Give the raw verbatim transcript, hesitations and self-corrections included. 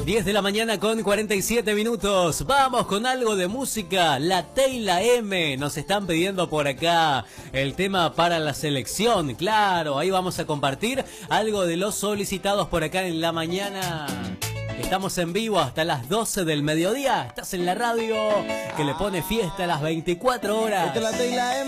diez de la mañana con cuarenta y siete minutos. Vamos con algo de música. La T y la M nos están pidiendo por acá el tema para la selección. Claro, ahí vamos a compartir algo de los solicitados por acá en la mañana. Estamos en vivo hasta las doce del mediodía. Estás en la radio que le pone fiesta a las veinticuatro horas. Esta es la T y la M.